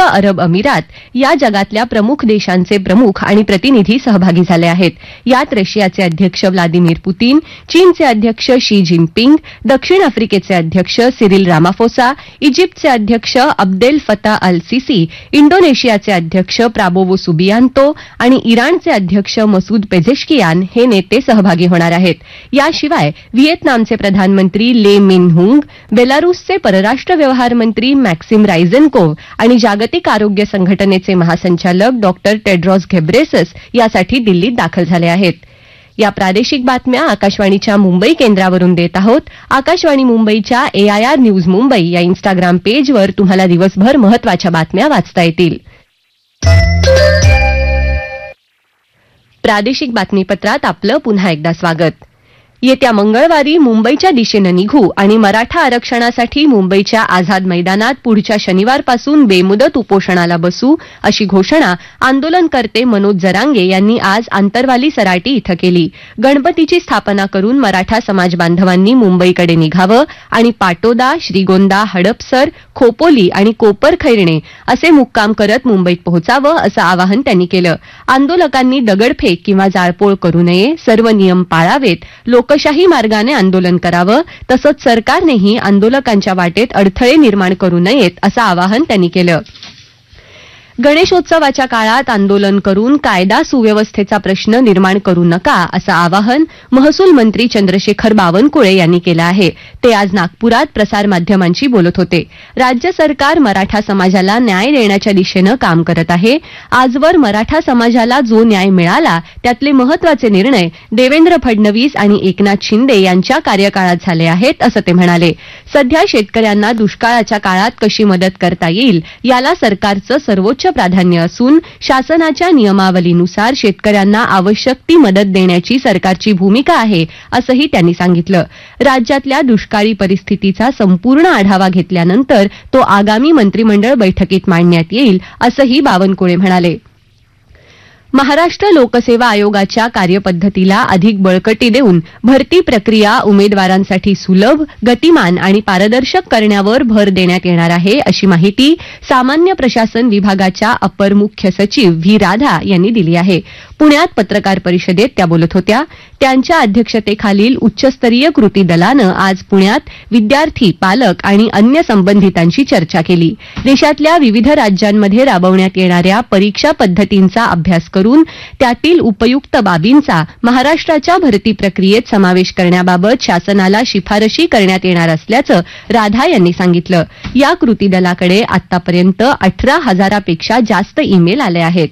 अरब अमिरात या जगातल्या प्रमुख देशांचे प्रमुख आणि प्रतिनिधी सहभागी झाले आहेत. यात रशियाचे अध्यक्ष व्लादिमीर पुतीन, चीनचे अध्यक्ष शी जिनपिंग, दक्षिण आफ्रिकेचे अध्यक्ष सिरिल रामाफोसा, इजिप्तचे अध्यक्ष अब्देल फताह अल सिसी, इंडोनेशियाचे अध्यक्ष प्राबोवो सुबियांतो आणि इराणचे अध्यक्ष मसूद पेझेशकियान हे नेते सहभागी होणार आहेत. याशिवाय व्हिएतनामचे प्रधानमंत्री ले मिन हुंग, बेलारूसचे परराष्ट्र व्यवहार मंत्री मॅक्सिम रायझेनकोव्ह आणि जागतिक आरोग्य संघटनेचे महासंचालक डॉक्टर टेड्रॉस घेब्रेसस यासाठी दिल्लीत दाखल झाले आहेत. या प्रादेशिक बातम्या आकाशवाणीच्या मुंबई केंद्रावरून देत आहोत. आकाशवाणी मुंबईच्या AIR न्यूज मुंबई या इन्स्टाग्राम पेजवर तुम्हाला दिवसभर महत्त्वाच्या बातम्या वाचता येतील. प्रादेशिक बातमीपत्रात आपलं पुन्हा एकदा स्वागत. येत्या मंगळवारी मुंबईच्या दिशेनं निघू आणि मराठा आरक्षणासाठी मुंबईच्या आझाद मैदानात पुढच्या शनिवारपासून बेमुदत उपोषणाला बसू अशी घोषणा आंदोलनकर्ते मनोज जरांगे यांनी आज आंतरवाली सराटी इथं केली. गणपतीची स्थापना करून मराठा समाज बांधवांनी मुंबईकडे निघावं आणि पाटोदा, श्रीगोंदा, हडपसर, खोपोली आणि कोपरखैरणे असे मुक्काम करत मुंबईत पोहोचावं असं आवाहन त्यांनी केलं. आंदोलकांनी दगडफेक किंवा जाळपोळ करू नये, सर्व नियम पाळावेत, लोकशाही मार्गाने आंदोलन करावं, तसंच सरकारनेही आंदोलकांच्या वाटेत अडथळे निर्माण करू नयेत असं आवाहन त्यांनी केलं. गणेशोत्सवाच्या काळात आंदोलन करून कायदा सुव्यवस्थेचा प्रश्न निर्माण करू नका असं आवाहन महसूल मंत्री चंद्रशेखर बावनकुळे यांनी केलं आहे. ते आज नागपुरात प्रसारमाध्यमांशी बोलत होते. राज्य सरकार मराठा समाजाला न्याय देण्याच्या दिशेनं काम करत आहे. आजवर मराठा समाजाला जो न्याय मिळाला त्यातले महत्त्वाचे निर्णय देवेंद्र फडणवीस आणि एकनाथ शिंदे यांच्या कार्यकाळात झाले आहेत असं ते म्हणाले. सध्या शेतकऱ्यांना दुष्काळाच्या काळात कशी मदत करता येईल याला सरकारचं सर्वोच्च प्राधान्य असून शासनाच्या नियमावलीनुसार शेतकऱ्यांना आवश्यक ती मदत देण्याची सरकारची भूमिका आहे असंही त्यांनी सांगितलं. राज्यातल्या दुष्काळी परिस्थितीचा संपूर्ण आढावा घेतल्यानंतर तो आगामी मंत्रिमंडळ बैठकीत मांडण्यात येईल असंही बावनकुळे म्हणाले. महाराष्ट्र लोकसेवा आयोगाच्या कार्यपद्धतीला अधिक बळकटी देऊन भरती प्रक्रिया उमेदवारांसाठी सुलभ, गतिमान आणि पारदर्शक करण्यावर भर देण्यात येणार आहे अशी माहिती सामान्य प्रशासन विभागाच्या अपर मुख्य सचिव व्ही राधा यांनी दिली आहे. पुण्यात पत्रकार परिषदेत त्या बोलत होत्या. त्यांच्या अध्यक्षतेखालील उच्चस्तरीय कृती दलानं आज पुण्यात विद्यार्थी, पालक आणि अन्य संबंधितांशी चर्चा केली. देशातल्या विविध राज्यांमध्ये राबवण्यात येणाऱ्या परीक्षा पद्धतींचा अभ्यास करून त्यातील उपयुक्त बाबींचा महाराष्ट्राच्या भरती प्रक्रियेत समावेश करण्याबाबत शासनाला शिफारशी करण्यात येणार असल्याचं राधा यांनी सांगितलं. या कृती दलाकडे आतापर्यंत 18,000पेक्षा जास्त ईमेल आले आहेत.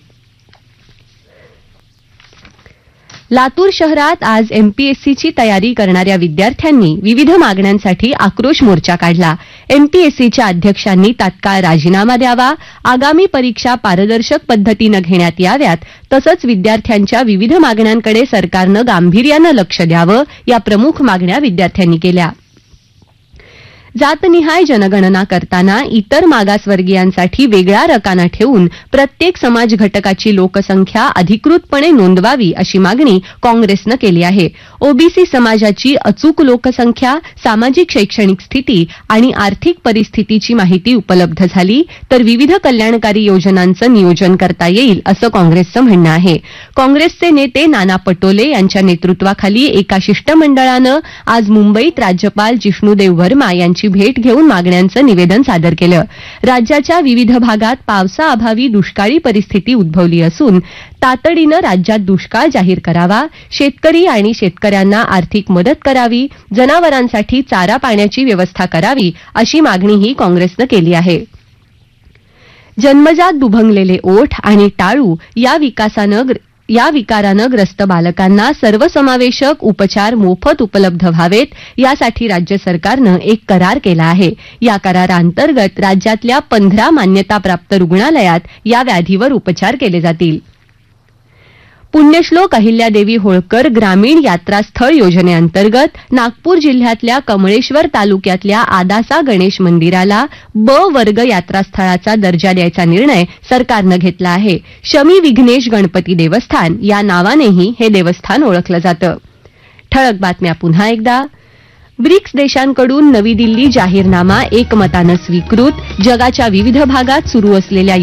लातूर शहरात आज एमपीएससीची तयारी करणाऱ्या विद्यार्थ्यांनी विविध मागण्यांसाठी आक्रोश मोर्चा काढला. एमपीएससीच्या अध्यक्षांनी तात्काळ राजीनामा द्यावा, आगामी परीक्षा पारदर्शक पद्धतीनं घेण्यात याव्यात, तसंच विद्यार्थ्यांच्या विविध मागण्यांकडे सरकारनं गांभीर्यानं लक्ष द्यावं या प्रमुख मागण्या विद्यार्थ्यांनी केल्या. जातनिहाय जनगणना करताना इतर मागासवर्गीयांसाठी वेगळा रकाना ठेवून प्रत्येक समाज घटकाची लोकसंख्या अधिकृतपणे नोंदवावी अशी मागणी काँग्रेसनं केली आहे. ओबीसी समाजाची अचूक लोकसंख्या, सामाजिक शैक्षणिक स्थिती आणि आर्थिक परिस्थितीची माहिती उपलब्ध झाली तर विविध कल्याणकारी योजनांचं नियोजन करता येईल असं काँग्रेसचं म्हणणं आहे. काँग्रेसचे नेते नाना पटोले यांच्या नेतृत्वाखाली एका शिष्टमंडळानं आज मुंबईत राज्यपाल जिष्णुदेव वर्मा यांची भेट घेऊन मागण्यांचं निवेदन सादर केलं. राज्याच्या विविध भागात पावसाअभावी दुष्काळी परिस्थिती उद्भवली असून तातडीनं राज्यात दुष्काळ जाहीर करावा, शेतकरी आणि शेतकऱ्यांना आर्थिक मदत करावी, जनावरांसाठी चारा पाण्याची व्यवस्था करावी अशी मागणीही काँग्रेसनं केली आहे. जन्मजात दुभंगलेले ओठ आणि टाळू या विकारानं ग्रस्त बालकांना सर्वसमावेशक उपचार मोफत उपलब्ध व्हावेत यासाठी राज्य सरकारनं एक करार केला आहे. या कराराअंतर्गत राज्यातल्या 15 मान्यताप्राप्त रुग्णालयात या व्याधीवर उपचार केले जातील. पुण्यश्लोक अहिल्यादेवी होळकर ग्रामीण यात्रास्थळ योजनेअंतर्गत नागपूर जिल्ह्यातल्या कमळेश्वर तालुक्यातल्या आदासा गणेश मंदिराला ब वर्ग यात्रास्थळाचा दर्जा द्यायचा निर्णय सरकारनं घेतला आहे. शमी विघ्नेश गणपती देवस्थान या नावानेही हे देवस्थान ओळखलं जातं. ठळक बातम्या पुन्हा एकदा. ब्रिक्स देशांकडून नवी दिल्ली जाहीरनामा एकमतानं स्वीकृत. जगाच्या विविध भागात सुरू असलेल्या